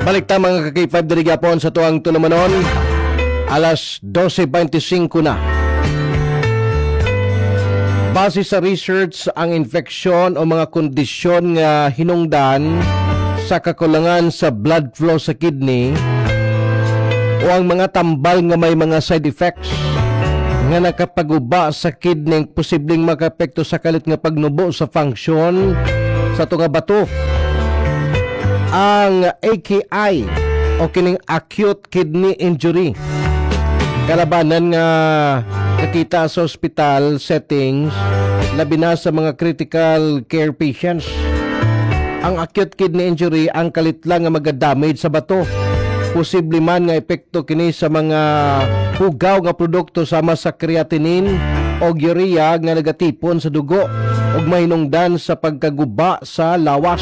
Balik ta mga ka-K5 diri gyapon sa tuang tulumanon. Alas 12:25 na. Base sa research, ang infeksyon o mga kondisyon nga hinungdan sa kakulangan sa blood flow sa kidney o ang mga tambal nga may mga side effects nga nakapaguba sa kidney posibleng makapekto sa kalit nga pagnubo sa function sa tunga bato. Ang AKI o kining acute kidney injury kalabanan nga nakita sa hospital settings labi na sa mga critical care patients. Ang acute kidney injury ang kalit lang nga maga-damage sa bato. Posible man nga epekto kini sa mga hugaw nga produkto sama sa creatinine o urea nga nagatipon sa dugo ug mahinungdan sa pagkaguba sa lawas.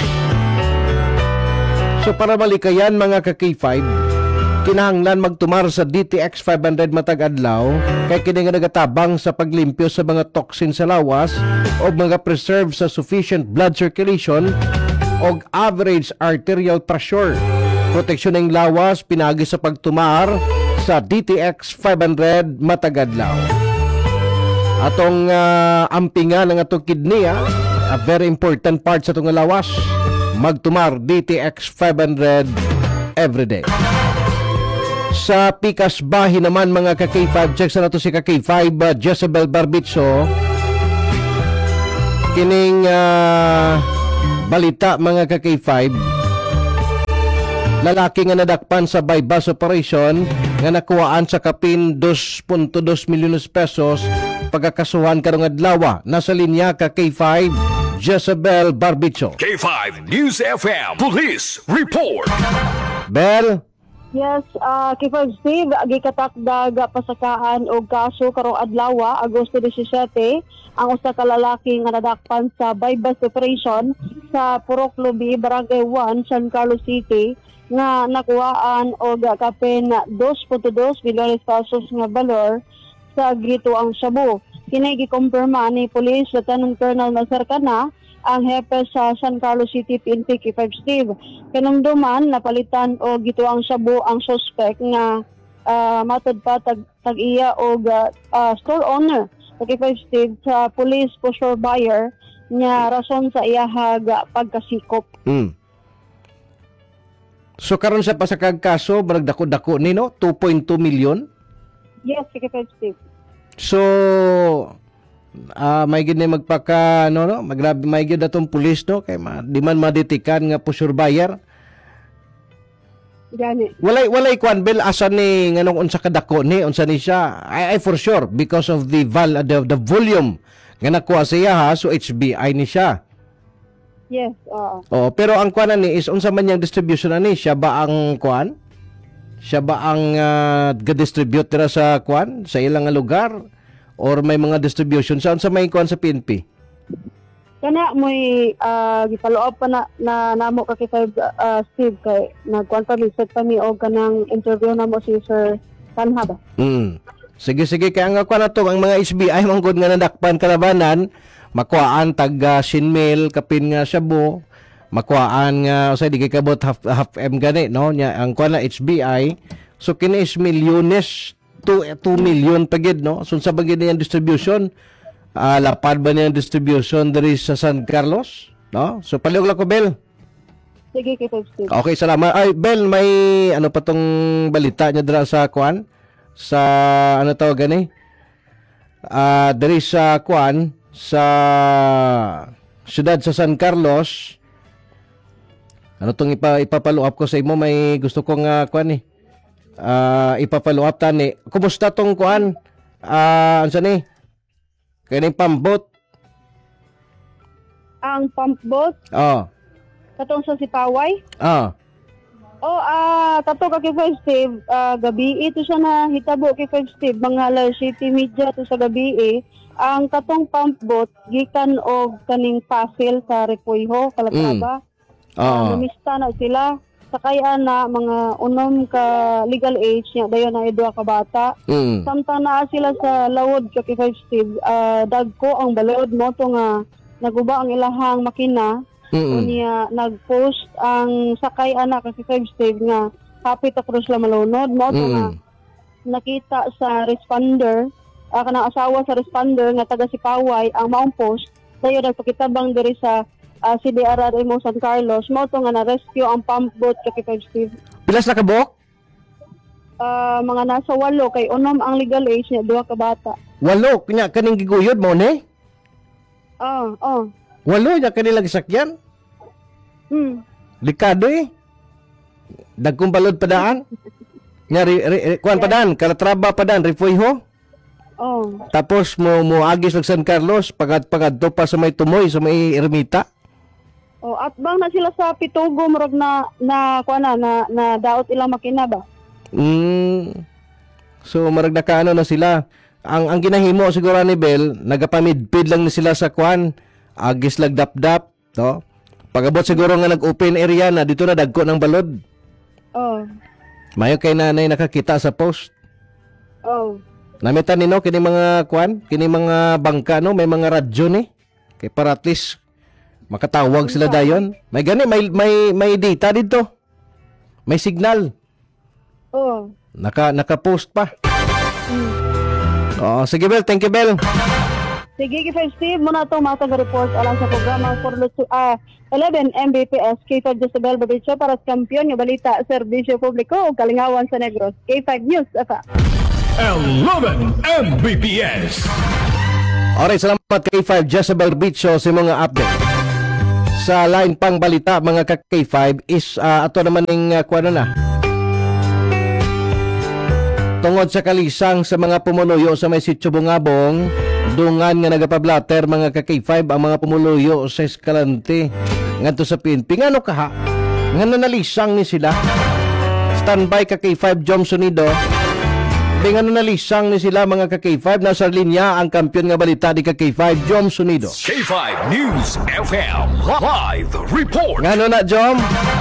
So para malikayan mga ka-K5, kinahanglan magtumar sa DTX 500 matag adlaw kay kini nga nagatabang sa paglimpyo sa mga toxin sa lawas o mga preserve sa sufficient blood circulation o average arterial pressure. Proteksyon ng lawas pinagi sa pagtumar sa DTX 500 matag adlaw. Atong ampingan ng atong kidney, a very important part sa atong lawas. Magtumar DTX 500 everyday. Sa Pikas Bahi naman mga ka-K5, check sa nato si ka-K5 Jezebel Barbitso. Kining balita mga ka-K5, lalaki nga nadakpan sa bypass operation nga nakuhaan sa kapin 2.2 milyones pesos pagkakasuhan karong adlaw. Nasa linya ka-K5 Jezebel Barbitso. K5 News FM Police Report. Bel. Yes, K5 Steve, gikatakdag pasakaan og kaso karong adlaw, Agosto 17, ang usa ka lalaki nga nadakpan sa bypass operation sa Purok Lubi, Barangay 1, San Carlos City, nga nakuhaan og kapin 2.2 milyones pesos nga balor sa gituang Shabu. Kini gikumpirma ni Police Lieutenant Colonel Masarcana, ang hepe sa San Carlos City PNP K5 Steve. Kinumduman napalitan o gituang Shabu ang suspect nga matod pa tag-iya og store owner sa K5 Steve sa police for sure buyer nga rason sa iyahag pagkasikop. So karon sa pasakag kaso baragdako-dako ni no 2.2 million. Yes, K5 Steve. So may gid ni magpaka no magrabi may gid atong pulis no kay di man madetikan nga pusur buyer. Gani. Walay kwan bel asa ni nganong unsa kadako ni unsa ni siya. I for sure because of the volume nga nakuha siya ha, so HBI ni siya. Yes, oo. Oh, pero ang kwan ni is unsa man yang distribution ani siya ba ang kwan? Siya ba ang ga-distribute dira sa kwan sa ilang lugar or may mga distribution sa may kwan sa PNP? Kana mo'y gipalo up pa na namo ka K5 Steve kay nagkwan pa reset pa mi og kanang interview namo si Sir Tanha ba. Sige kaya nga kwan nato ang mga SBI manggod nga nadakpan kalabanan makuhaan tag sinmil kapin nga Shabu makuhaan nga usay di kay kabot half M gani no nya ang kuan na HBI so kini is milyones 2 million pagid no so sa bagid niyang distribution lapad ba niyang distribution diri sa San Carlos no so paliog lang ko Bel. Sige kay Steve. Okay, salamat. Ay Bel, may ano pa tong balita niya dira sa kuan sa ano tawag gani diri sa kuan sa siyudad sa San Carlos. Ano tong ipapalo up ko sa imo, may gusto kong kuan ipapalo up tani. Kumusta tong kuan? Ansa ni? Kani pambot. Ang pump boat? Oh. Katong sa Sipaway? Oh. Kato ka kay Steve, gabi ito siya na hitabo kay Steve, mga City Media to sa gabi ang katong pump boat gikan og kaning pasil sa Repuyho, Calatrava. Namista na sila sakay na mga unom ka legal age niya dayon na idwa ka bata. Samtang naa sila sa lawod ka kay Steve, dagko ang balod mo to nga naguba ang ilahang makina Unya nag-post ang sakay anak kasi Five Steve nga happy to cruise la malunod mo to nga nakita sa responder kanang asawa sa responder nga taga Sipaway ang maong post dayon nagpakitabang diri sa CDRR mo San Carlos mo to nga na-rescue ang pump boat kay Five Steve. Pilas na kabok? Mga nasa 8 kay unom ang legal age niya 2 ka bata. 8 kanya kaning giguyod mo ni? 8 nya kanila gisakyan? Likado eh. Dagkong balod padaan. Nga kuan padaan, kalatraba padaan, refuyho. Tapos mo agis ng San Carlos pagadto pa sa may Tumoy, sa may Ermita. At bang na sila sa Pitugo murag na kuan na daot ilang makina ba? So marag nakaano na sila. Ang ginahimo siguro ni Bel, nagapamidpid lang na sila sa kuan. Agis lag dap-dap, no? Pagabot siguro nga nag-open area na dito na dagko ng balod. Mayo kay nanay nakakita sa post. Namitan nino kini mga kuan, kini mga bangka no, may mga radyo ni. Kay para at least makatawag sila dayon. May gani may data dito. May signal. Naka-post pa. Sige Bel, thank you Bel. Sige, Five Steve, muna itong matang report alang sa programa 11 Mbps K5 Jezebel Babicho para sa kampiyon ng balita, serbisyo publiko o kalingawan sa Negros. K5 News, FM. 11 Mbps. Alright, salamat kay K5 Jezebel Bicho sa mga update. Sa line pang balita mga ka-K5 is ato naman ng kuano na. Tungod sa kalisang sa mga pumunuyo sa may sitio Bungabong, dungan nga nagapablater mga ka-K5 ang mga pumuluyo sa Escalante ngadto sa PNP. Ngano kaha? Nga nanalisang ni sila. Standby ka-K5 Jom Sonido. Ngano nalisang ni sila mga ka-K5. Nasa linya ang kampiyon nga balita di ka-K5 Jom Sonido. K5 News FM Live Report. Ngano na Jom?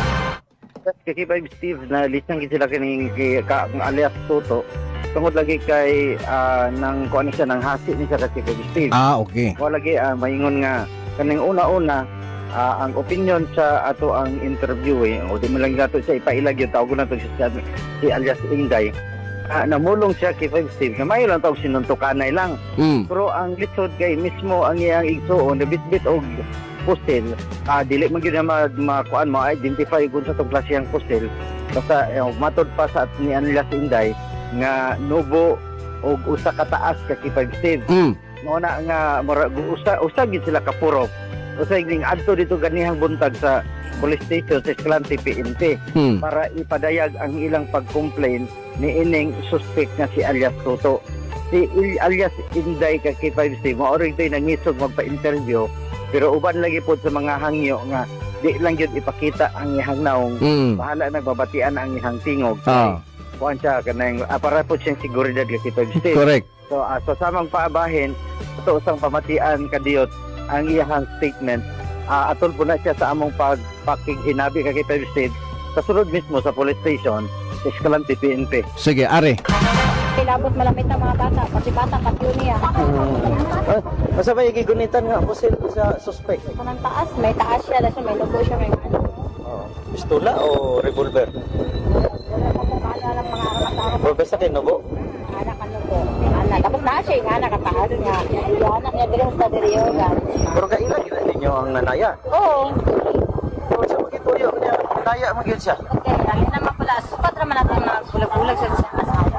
Kay Five Steve na lisang sila kining alias Toto tungod lagi kay nang kuan siya nang hasi ni sa kay Five Steve. Okay. Wa lagi maingon nga kaning una-una ang opinion sa ato ang interview o di man lang nato siya ipailag yung tawag na to si alias Inday. Namulong siya kay Five Steve nga may lang tawag sinuntukanay lang. Pero ang lisod kay mismo ang iyang igsuon na bitbit og postel, dili man gyud na makuan mo identify kung sa tong klaseng postel. Basta matod pa sa ni Anila Inday nga nubo og usa ka taas ka kay Five Steve. Nga usa gid sila kapurok. Usa gid adto dito ganihang buntag sa police station sa Escalante PNP para ipadayag ang ilang pag-complain ni ining suspect nga si alias Toto. Si alias Inday ka kay Five Steve mo ori tay nangisog magpa-interview. Pero uban lagi po sa mga hangyo nga di lang yun ipakita ang ihang naong bahala nagbabatian ang ihang tingog. Kuan siya kanang para po siyang seguridad kasi Five Steve. Correct. So sa samang paabahin ito usang pamatian kadiyot ang iyang statement. Atol po na siya sa among pagpakig-hinabi kay Five Steve sa sulod mismo sa police station sa Escalante PNP. Sige, are. Kilabot malamit ang mga bata, pati bata katyon niya. Basta ba igigunitan nga po sa suspect? Kanang taas, may taas siya, may lugo siya, may ano. Pistola o revolver? Wala pa kung ano lang mga araw-araw. Professor Kinobo? Anak ano po, anak. Tapos na siya yung anak kataas nga. Yung anak niya din sa diriyogan. Pero kailan ninyo ang nanaya? Oo. Pero siya magituyo niya, nanaya magyud siya. Okay, lagi naman pala. Supat naman natin mga bulag-bulag sa asawa.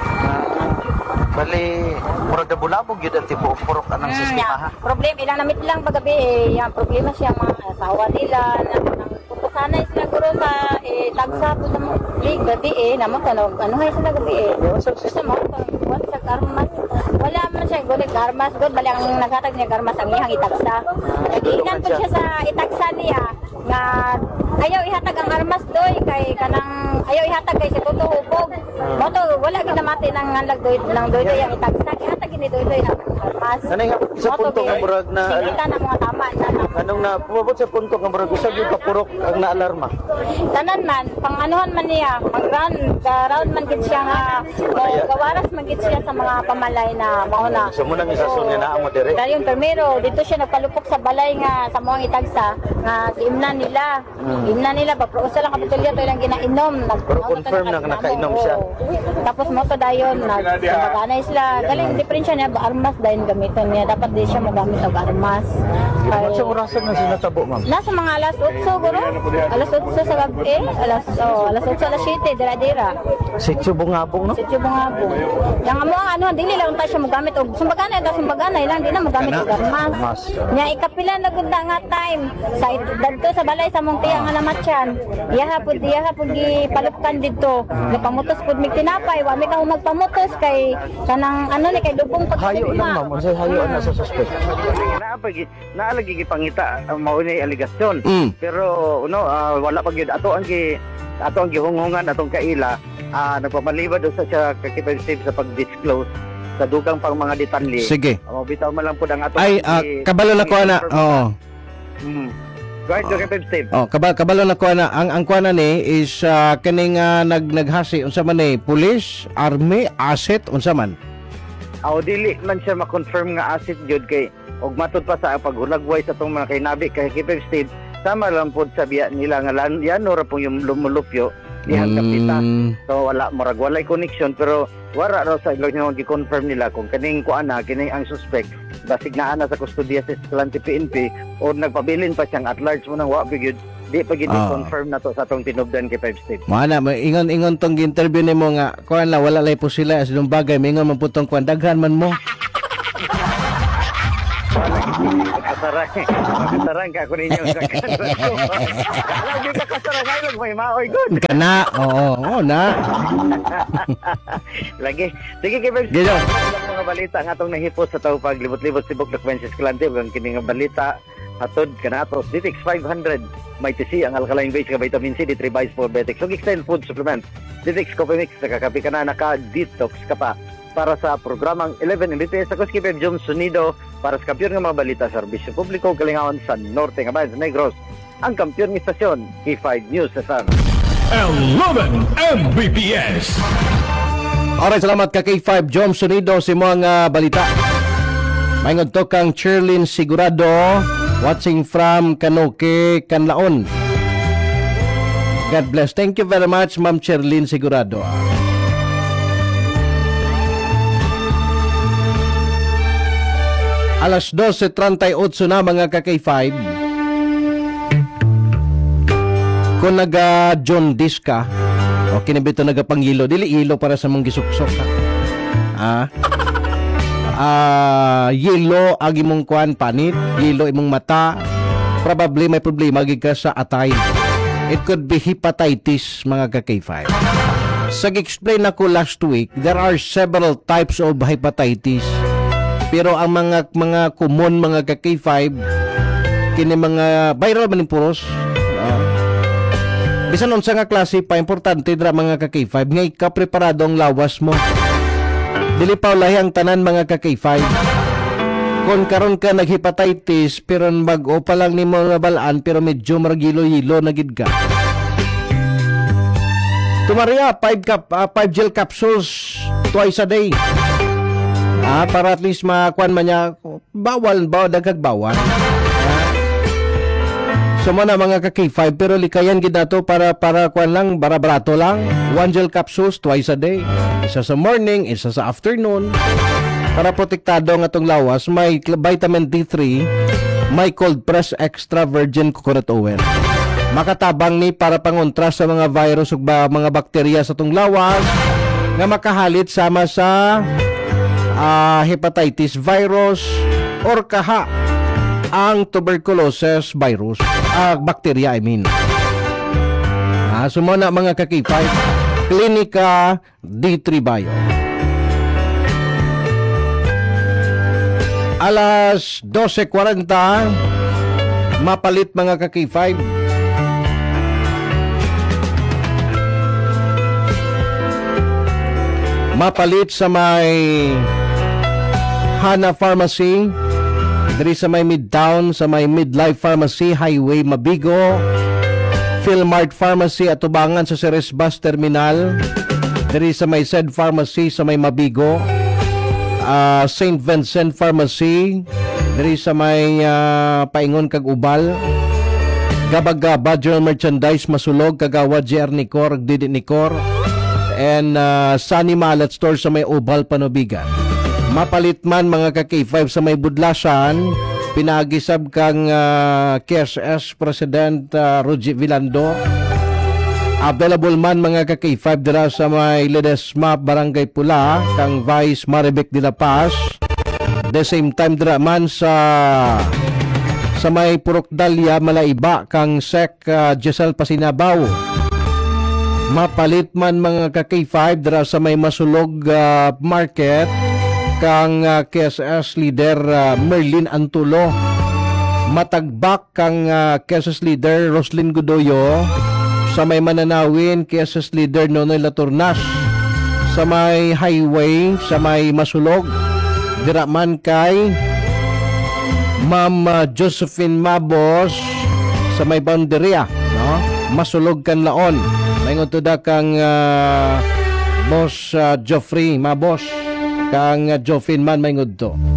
Bali, murag na bulabog yun ang tipo purok anang sistema ha? Problema, ilang namit lang paggabi eh. Yung problema siya mga asawa nila. Putusanay sila guro sa tagsa po sa gabi naman ano hay sila gabi gusto mo kung sa karmas wala man siya gulik karmas god bali ang naghatag niya karmas ang ihang itagsa nagiinan po siya sa itagsa niya nga ayaw ihatag ang armas doy kay kanang ayaw ihatag kay si Toto hubog moto wala gid namati nang hanlag doy ang itagsa ihatag lagi nito ito na mas. Kanay nga sa punto nga murag na Kita na mga tama na. anong na pumabot sa punto nga murag usab yung kapurok ang naalarma. Tanan man, panganuhan man niya, mag-run, round man gid siya nga, gawaras man gid siya sa mga pamalay na mauna. So munang isason nga naa mo dire. Dayon primero, dito siya nagpalupok sa balay nga sa mga itagsa nga giimnan nila. Giimnan nila ba pero usa lang kapitulya to ilang ginainom. Pero confirm na nakainom siya. Tapos mo to dayon nagsabaganay sila. Galing diferensya niya ba armas dayon gamiton niya. Dapat di siya magamit og armas. Sa orasan na sinatabo ma'am. Nasa mga alas 8 guro. Alas 8 sa gabi, alas 8 alas 7 dira-dira. Sityo bungabong no. Sityo bungabong. Yang amo ang ano, dili lang ta siya mogamit og sumbaganay lang di na mogamit og armas. Nya ikapila na gud nga time sa dadto sa balay sa Montiya nga namatyan. Iyaha pud gipalupkan didto. Napamutos pud mig tinapay, wa mi ka magpamutos kay kanang ano ni kay dubong Hayo lang ma'am, unsay hayo na sa suspect. Naalagi gipangita mao ni aligasyon. Pero wala pa gyud ato ang gihunghungan atong kaila. Nagpamalibad sa siya kakipensib sa pag-disclose sa dugang pang mga detalye. Sige. Bitaw man lang po ang ato. Ay, kabalo na ko ana. Oo. Go ahead, kakipensib. Oh, kabalo na ko ana. Ang kuana ni is kining naghasi unsa man ni police, army, asset unsa man. Dili man siya ma-confirm nga asset jud kay og matud pa sa paghulagway sa tong mga kinabi kay kakipensib sama lang po sa biya nila nga yan ora po yung lumulupyo dihang kapita. So wala murag walay connection pero wala raw sa ilog nga gi-confirm nila kung kining kuana kining ang suspect basig naa na sa kustodiya sa Escalante PNP o nagpabilin pa siyang at large mo nang wa gyud di pa gid confirm na to sa atong tinubdan kay 5 Steve. Mana ingon tong interview nimo nga kuan na wala lay po sila sa ilong bagay mingon man putong kuan daghan man mo. Kasarang ka ko ninyo sa kanto. Lagi ka kasarang ay may maoy good. Kana, oo na. Lagi. Sige kay Bebs. Gino. Mga balita nga atong nahipos sa tao paglibot-libot sibok Documents Escalante ug ang kining balita hatod kanato Ditix 500 may TC ang alkaline base ka vitamin C D3 Bice for Betix ug extend food supplement Ditix Coffee Mix nakakapi ka na naka-detox ka pa para sa programang 11 MBPS sa Kuskipeb Jom Sunido para sa kampiyon ng mga balita sa serbisyo publiko kalingawan sa Norte nga bayan sa Negros ang kampiyon ng istasyon K5 News FM 11 Mbps. Alright, salamat ka kay 5 Jom Sunido si mga balita. Mayngod to kang Cherlyn Sigurado watching from Kanoke, Kanlaon. God bless. Thank you very much, Ma'am Cherlyn Sigurado. Alas 12:38 na mga ka-K5. Kung naga-John Dis ka, o kinabito nagapangilo, dili ilo para sa mong gisuksok ha. Yelo agi mong kuan panit, yelo imong mata, probably may problema gid ka sa atay. It could be hepatitis mga ka-K5. Sa explain ako last week, there are several types of hepatitis. Pero ang mga common mga ka-K5 kini mga viral man puros. Bisan unsa nga klase pa importante dra mga ka-K5 nga ikapreparado ang lawas mo. Dili pa lahi ang tanan mga ka-K5. Kung karon ka naghepatitis pero bag-o pa lang nimo nabalaan pero medyo maragilo-hilo na gid ka. Tumaria 5 gel capsules twice a day. Para at least makuan man niya bawal dagag bawal. So na mga ka-K5 pero likayan gid nato para kuan lang barato lang 1 gel capsules twice a day. Isa sa morning, isa sa afternoon. Para protektado ang atong lawas, may vitamin D3, may cold press extra virgin coconut oil. Makatabang ni para pangontra sa mga virus ug mga bakterya sa atong lawas nga makahalit sama sa hepatitis virus or kaha ang tuberculosis virus bacteria I mean. Sumuna mga ka-K5 Clinica D3 Bio. Alas 12:40 mapalit mga ka-K5. Mapalit sa may Hana Pharmacy, diri sa may Midtown, sa may Midlife Pharmacy, Highway Mabigo. Philmart Pharmacy, atubangan sa Ceres Bus Terminal, diri sa may Sed Pharmacy, sa may Mabigo. St. Vincent Pharmacy, diri sa may Paingon kag Ubal. Gabag-gaba General Merchandise, Masulog, Kagawa, JR Nicor, Didi Nicor. And Sunny Mallet Store sa may Ubal, Panubigan. Mapalit man mga ka-K5 sa may Budlasan, pinagisab kang KSS President Roger Vilando. Available man mga ka-K5 dira sa may Ledesma, Barangay Pula, kang Vice Maribek de la Paz. The same time dira man sa may Purok Dalia, Malaiba, kang Sec Giselle Pasinabaw. Mapalit man mga ka-K5 dira sa may Masulog Market, kang KSS Leader Merlin Antulo. Matagbak kang KSS Leader Roslyn Godoyo. Sa may Mananawin, KSS Leader Nonoy Laturnas. Sa may Highway, sa may Masulog, dira man kay Ma'am Josephine Mabos sa may Boundaria, no? Masulog kan laon. Mayngon to da kang Boss Geoffrey Mabos, kang Joffin man mayngon to.